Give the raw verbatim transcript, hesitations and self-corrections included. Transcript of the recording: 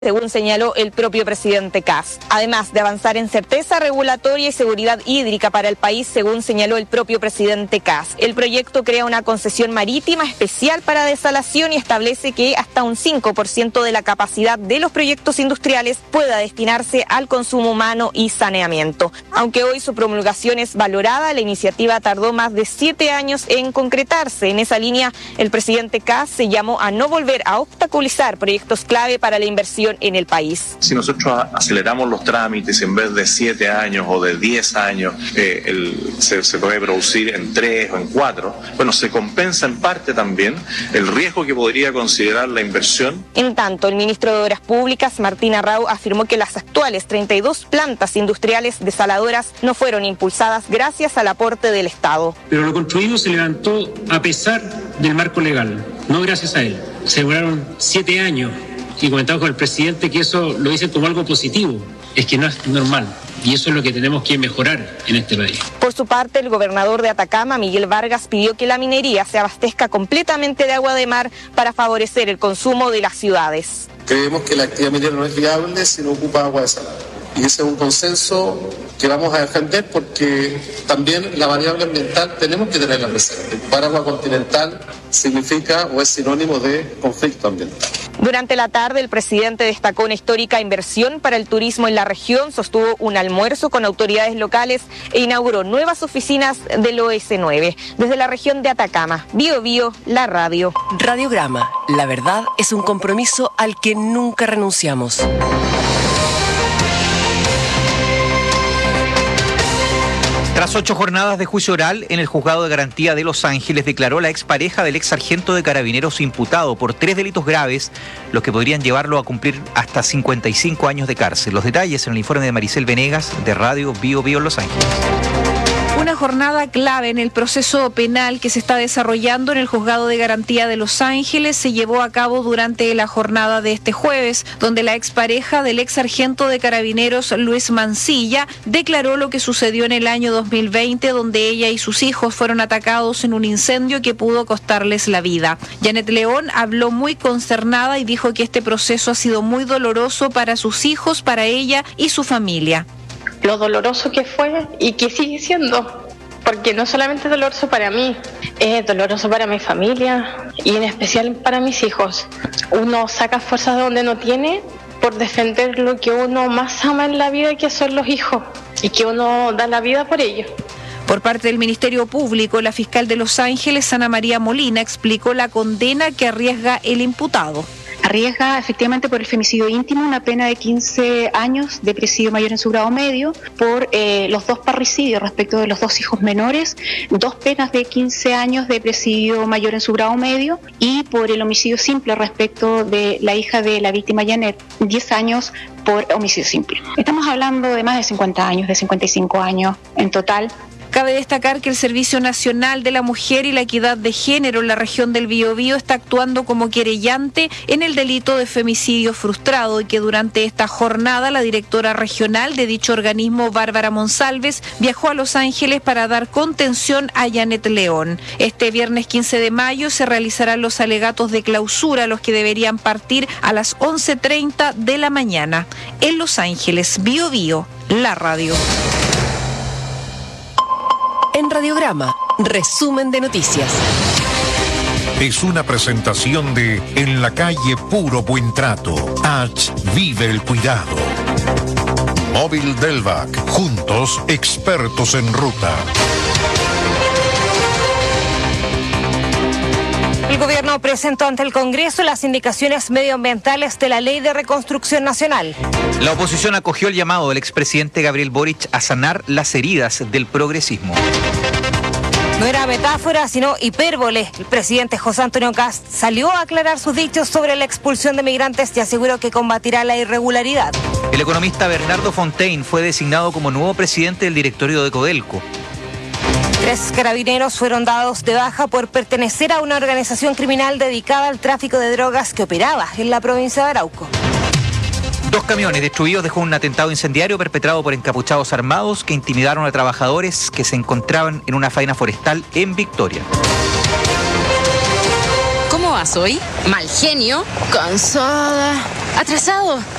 según señaló el propio presidente Kast. Además de avanzar en certeza regulatoria y seguridad hídrica para el país, según señaló el propio presidente Kast. El proyecto crea una concesión marítima especial para desalación y establece que hasta un cinco por ciento de la capacidad de los proyectos industriales pueda destinarse al consumo humano y saneamiento. Aunque hoy su promulgación es valorada, la iniciativa tardó más de siete años en concretarse. En esa línea, el presidente Kast se llamó a no volver a obstaculizar proyectos clave para la inversión en el país. Si nosotros aceleramos los trámites, en vez de siete años o de diez años, eh, el, se, se puede producir en tres o en cuatro, bueno, se compensa en parte también el riesgo que podría considerar la inversión. En tanto, el ministro de Obras Públicas, Martín Arrau, afirmó que las actuales treinta y dos plantas industriales desaladoras no fueron impulsadas gracias al aporte del Estado. Pero lo construido se levantó a pesar del marco legal, no gracias a él. Se demoraron siete años. Y comentamos con el presidente que eso lo dicen como algo positivo, es que no es normal y eso es lo que tenemos que mejorar en este país. Por su parte, el gobernador de Atacama, Miguel Vargas, pidió que la minería se abastezca completamente de agua de mar para favorecer el consumo de las ciudades. Creemos que la actividad minera no es viable si no ocupa agua desalada. Y ese es un consenso que vamos a defender porque también la variable ambiental tenemos que tenerla presente. Ocupar agua continental significa o es sinónimo de conflicto ambiental. Durante la tarde, el presidente destacó una histórica inversión para el turismo en la región, sostuvo un almuerzo con autoridades locales e inauguró nuevas oficinas del O S nueve. Desde la región de Atacama, Bio Bio, la radio. Radiograma, la verdad es un compromiso al que nunca renunciamos. Tras ocho jornadas de juicio oral en el Juzgado de Garantía de Los Ángeles, declaró la expareja del ex sargento de Carabineros imputado por tres delitos graves, los que podrían llevarlo a cumplir hasta cincuenta y cinco años de cárcel. Los detalles en el informe de Maricel Venegas, de Radio Bio Bio Los Ángeles. Una jornada clave en el proceso penal que se está desarrollando en el Juzgado de Garantía de Los Ángeles se llevó a cabo durante la jornada de este jueves, donde la expareja del ex sargento de Carabineros, Luis Mancilla, declaró lo que sucedió en el año dos mil veinte, donde ella y sus hijos fueron atacados en un incendio que pudo costarles la vida. Janet León habló muy consternada y dijo que este proceso ha sido muy doloroso para sus hijos, para ella y su familia. Lo doloroso que fue y que sigue siendo, porque no solamente es doloroso para mí, es doloroso para mi familia y en especial para mis hijos. Uno saca fuerzas de donde no tiene por defender lo que uno más ama en la vida, que son los hijos, y que uno da la vida por ellos. Por parte del Ministerio Público, la fiscal de Los Ángeles, Ana María Molina, explicó la condena que arriesga el imputado. Arriesga efectivamente por el femicidio íntimo una pena de quince años de presidio mayor en su grado medio, por eh, los dos parricidios respecto de los dos hijos menores, dos penas de quince años de presidio mayor en su grado medio, y por el homicidio simple respecto de la hija de la víctima Janet, diez años por homicidio simple. Estamos hablando de más de cincuenta años, de cincuenta y cinco años en total. Cabe destacar que el Servicio Nacional de la Mujer y la Equidad de Género en la región del Biobío está actuando como querellante en el delito de femicidio frustrado y que durante esta jornada la directora regional de dicho organismo, Bárbara Monsalves, viajó a Los Ángeles para dar contención a Janet León. Este viernes quince de mayo se realizarán los alegatos de clausura, los que deberían partir a las once treinta de la mañana. En Los Ángeles, Biobío, la radio. En Radiograma, resumen de noticias. Es una presentación de En la calle Puro Buen Trato. H. Vive el cuidado. Móvil Delvac. Juntos, expertos en ruta. El gobierno presentó ante el Congreso las indicaciones medioambientales de la Ley de Reconstrucción Nacional. La oposición acogió el llamado del expresidente Gabriel Boric a sanar las heridas del progresismo. No era metáfora, sino hipérbole. El presidente José Antonio Kast salió a aclarar sus dichos sobre la expulsión de migrantes y aseguró que combatirá la irregularidad. El economista Bernardo Fontaine fue designado como nuevo presidente del directorio de Codelco. Tres carabineros fueron dados de baja por pertenecer a una organización criminal dedicada al tráfico de drogas que operaba en la provincia de Arauco. Dos camiones destruidos dejó un atentado incendiario perpetrado por encapuchados armados que intimidaron a trabajadores que se encontraban en una faena forestal en Victoria. ¿Cómo vas hoy? Mal genio, cansada. Atrasado.